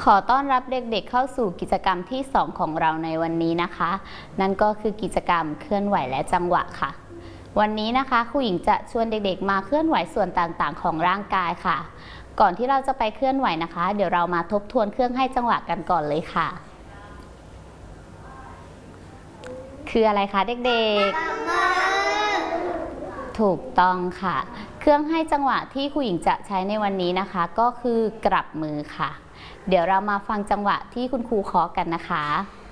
ขอต้อนรับเด็กๆเข้าสู่กิจกรรมที่2ของเราในวันนี้นะคะนั่นก็คือกิจกรรมเคลื่อนไหวและจังหวะค่ะวันนี้นะคะครูหญิงจะชวนเด็กๆมาเคลื่อนไหวส่วนต่างๆของร่างกายค่ะก่อนที่เราจะไปเคลื่อนไหวนะคะเดี๋ยวเรามาทบทวนเครื่องให้จังหวะกันก่อนเลยค่ะคืออะไรคะเด็กๆถูกต้องค่ะเครื่องให้จังหวะที่ครูหญิงจะใช้ในวันนี้นะคะก็คือกลับมือค่ะเดี๋ยวเรามาฟังจังหวะที่คุณครูเคาะกันนะคะ